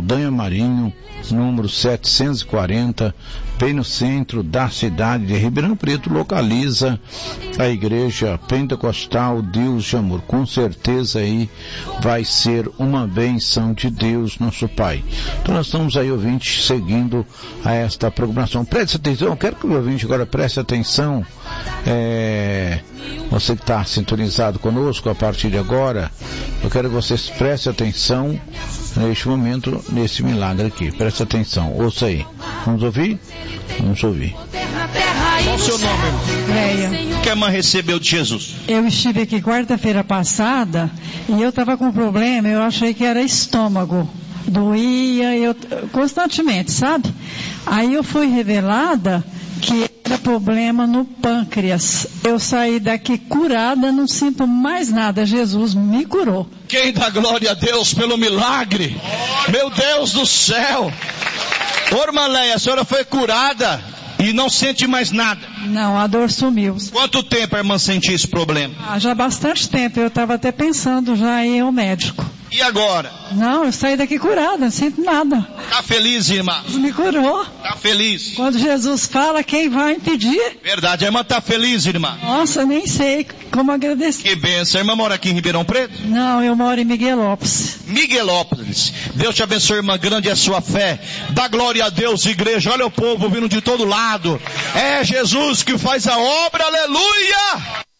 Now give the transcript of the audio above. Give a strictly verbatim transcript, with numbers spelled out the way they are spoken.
Saldanha Marinho, número setecentos e quarenta, bem no centro da cidade de Ribeirão Preto, localiza a igreja pentecostal Deus de Amor. Com certeza aí vai ser uma bênção de Deus, nosso Pai. Então nós estamos aí, ouvintes, seguindo a esta programação. Preste atenção, eu quero que o ouvinte agora preste atenção, é, você que está sintonizado conosco a partir de agora, eu quero que vocês prestem atenção neste momento, nesse milagre aqui. Preste atenção, ouça aí. Vamos ouvir? Vamos ouvir. Qual o seu nome, irmão? Leia. O que a irmã recebeu de Jesus? Eu estive aqui quarta-feira passada e eu estava com um problema, eu achei que era estômago. Doía eu, constantemente, sabe? Aí eu fui revelada que era problema no pâncreas. Eu saí daqui curada, não sinto mais nada. Jesus me curou. Quem dá glória a Deus pelo milagre? Meu Deus do céu! Ô, irmã Leia, a senhora foi curada e não sente mais nada? Não, a dor sumiu. Quanto tempo a irmã sentia esse problema? Ah, já há bastante tempo. Eu estava até pensando já em ir ao médico. E agora? Não, eu saí daqui curada, não sinto nada. Tá feliz, irmã? Jesus me curou. Tá feliz? Quando Jesus fala, quem vai impedir? Verdade, a irmã tá feliz, irmã? Nossa, nem sei como agradecer. Que bênção. A irmã mora aqui em Ribeirão Preto? Não, eu moro em Miguelópolis. Miguelópolis. Deus te abençoe, irmã, grande é a sua fé. Dá glória a Deus, igreja. Olha o povo vindo de todo lado. É Jesus que faz a obra, aleluia!